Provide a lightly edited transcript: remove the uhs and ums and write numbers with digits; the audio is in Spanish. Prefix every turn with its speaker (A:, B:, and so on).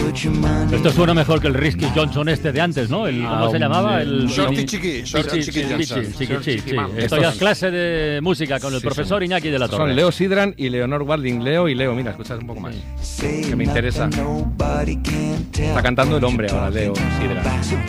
A: Esto suena mejor que el Risky Johnson este de antes, ¿no? ¿Cómo se llamaba? El
B: Shorty Chiqui Johnson.
A: Esto ya es clase de música con el profesor Iñaki de la Torre.
C: Son Leo Sidran y Leonor Walding. Leo y Leo, mira, escuchad un poco más. Que me interesa. Está cantando el hombre ahora, Leo Sidran.